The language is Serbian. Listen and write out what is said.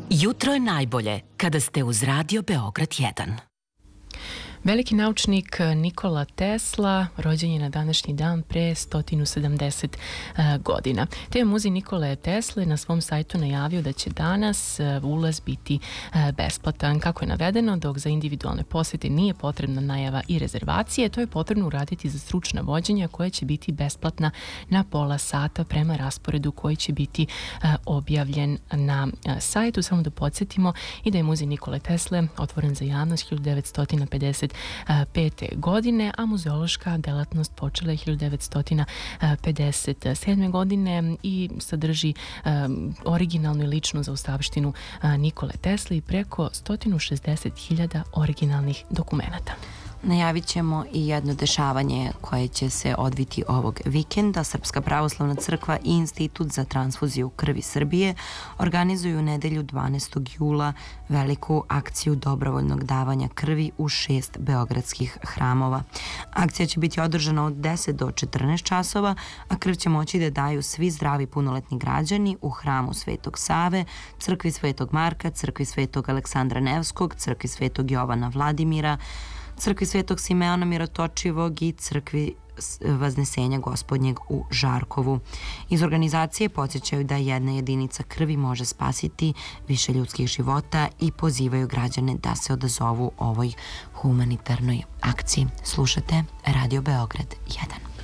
Jutro je najbolje kada ste uz Radio Beograd 1. Veliki naučnik Nikola Tesla rođen je na današnji dan pre 170 godina. Te muzi Nikole Tesle na svom sajtu najavio da će danas ulaz biti besplatan. Kako je navedeno, dok za individualne posete nije potrebna najava i rezervacije, to je potrebno uraditi za stručna vođenja koja će biti besplatna na pola sata prema rasporedu koji će biti objavljen na sajtu. Samo da podsjetimo i da je muzej Nikole Tesle otvoren za javnost 1955. godine, a muzeološka delatnost počela je 1957. godine i sadrži originalnu i ličnu zaostavštinu Nikole Tesle i preko 160.000 originalnih dokumenata. Najavit ćemo i jedno dešavanje koje će se odviti ovog vikenda. Srpska pravoslavna crkva i Institut za transfuziju krvi Srbije organizuju nedelju 12. jula veliku akciju dobrovoljnog davanja krvi u 6 beogradskih hramova. Akcija će biti održana od 10 do 14 časova, a krv će moći da daju svi zdravi punoletni građani u hramu Svetog Save, crkvi Svetog Marka, crkvi Svetog Aleksandra Nevskog, crkvi Svetog Jovana Vladimira, crkvi Svetog Simeona Mirotočivog i crkvi Vaznesenja Gospodnjeg u Žarkovu. Iz organizacije podsjećaju da jedna jedinica krvi može spasiti više ljudskih života i pozivaju građane da se odazovu ovoj humanitarnoj akciji. Slušate Radio Beograd 1.